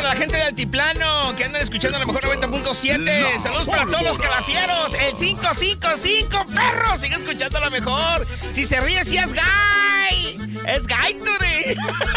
para la gente de Altiplano que andan escuchando a lo mejor 90.7. Saludos para todos los calafieros. El 555, perro. Sigue escuchando a lo mejor. Si se ríe, si es gay. Es Gaituri.